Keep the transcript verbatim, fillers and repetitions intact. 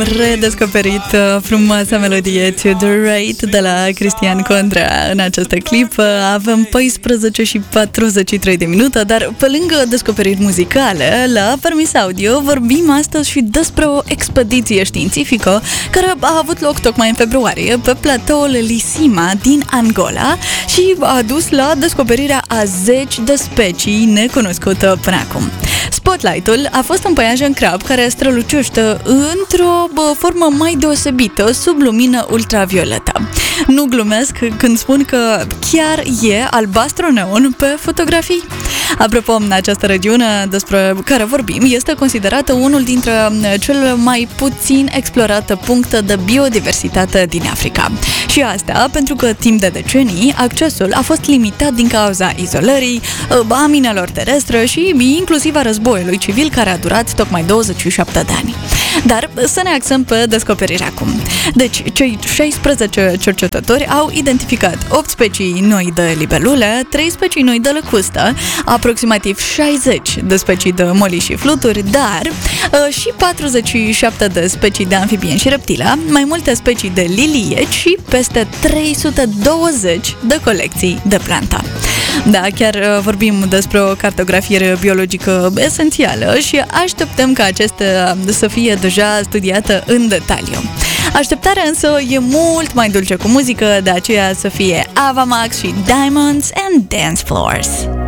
Redescoperit frumoasa melodie To The Right de la Cristian Condrea în această clipă. Avem paisprezece și patruzeci și trei de minute, dar pe lângă descoperiri muzicale, la Permis Audio vorbim astăzi și despre o expediție științifică care a avut loc tocmai în februarie pe platoul Lisima din Angola și a dus la descoperirea a zeci de specii necunoscute până acum. Spotlight-ul a fost un păianjen crab care strălucește într-o bă, formă mai deosebită sub lumină ultravioletă. Nu glumesc când spun că chiar e albastru neon pe fotografii. Apropo, această regiune despre care vorbim este considerată unul dintre cele mai puțin explorate puncte de biodiversitate din Africa. Și asta pentru că timp de decenii accesul a fost limitat din cauza izolării, a minelor terestre și inclusiv a războiului civil care a durat tocmai douăzeci și șapte de ani. Dar să ne axăm pe descoperire acum. Deci, cei șaisprezece cercetători au identificat opt specii noi de libelule, trei specii noi de lăcustă, aproximativ șaizeci de specii de moli și fluturi, dar uh, și patruzeci și șapte de specii de amfibieni și reptile, mai multe specii de lilieci și peste trei sute douăzeci de colecții de planta. Da, chiar uh, vorbim despre o cartografiere biologică esențială și așteptăm ca acestea să fie deja studiată în detaliu. Așteptarea însă e mult mai dulce cu muzică, de aceea să fie Ava Max și Diamonds and Dance Floors.